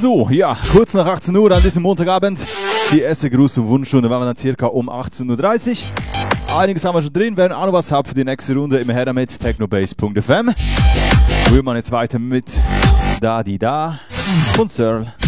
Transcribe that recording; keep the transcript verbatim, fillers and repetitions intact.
So, ja, kurz nach achtzehn Uhr an diesem Montagabend. Die erste Gruß- und Wunschstunde waren wir dann circa um achtzehn Uhr dreißig. Einiges haben wir schon drin, werden auch noch was haben für die nächste Runde immer her damit. technobase punkt f m. Wir machen jetzt weiter mit Da Die Da und Searle.